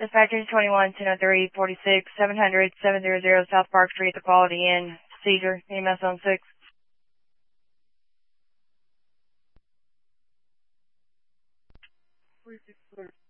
Dispatcher 21 1003 46 700 700 South Park Street, the Quality Inn. Seizure. EMS on 6. 46